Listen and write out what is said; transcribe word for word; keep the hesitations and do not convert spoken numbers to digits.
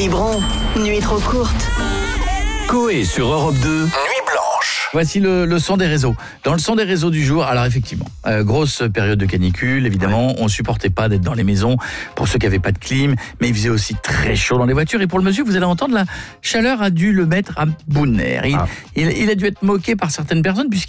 biberon, nuit trop courte. Coé sur Europe deux, Nuit Blanche. Voici le, le son des réseaux. Dans le son des réseaux du jour, alors effectivement, euh, grosse période de canicule, évidemment, ouais. On supportait pas d'être dans les maisons pour ceux qui n'avaient pas de clim, mais il faisait aussi très chaud dans les voitures. Et pour le monsieur, vous allez entendre, la chaleur a dû le mettre à bout de nerfs. Il, ah. il, il a dû être moqué par certaines personnes puisqu'il